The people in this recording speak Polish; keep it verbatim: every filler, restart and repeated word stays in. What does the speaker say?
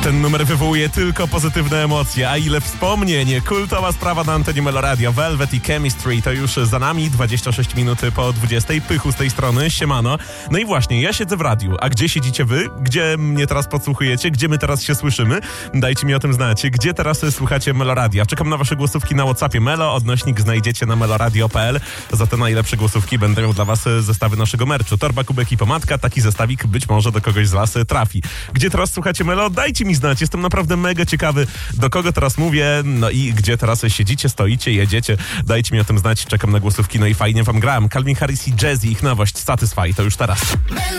Ten numer wywołuje tylko pozytywne emocje, a ile wspomnień. Kultowa sprawa na antenie Meloradio. Velvet i Chemistry to już za nami. dwadzieścia sześć minut po dwudziestej. Pychu z tej strony, siemano. No i właśnie, ja siedzę w radiu. A gdzie siedzicie wy? Gdzie mnie teraz podsłuchujecie? Gdzie my teraz się słyszymy? Dajcie mi o tym znać. Gdzie teraz słuchacie Meloradia? Czekam na wasze głosówki na WhatsAppie. Melo, odnośnik znajdziecie na meloradio kropka p l. Za te najlepsze głosówki będę miał dla was zestawy naszego merchu. Torba, kubek i pomadka. Taki zestawik być może do kogoś z was trafi. Gdzie teraz słuchacie Melo? Dajcie mi znać. Jestem naprawdę mega ciekawy, do kogo teraz mówię, no i gdzie teraz siedzicie, stoicie, jedziecie. Dajcie mi o tym znać. Czekam na głosówki. No i fajnie wam grałem. Calvin Harris i Jazzy, ich nowość Satisfy. To już teraz.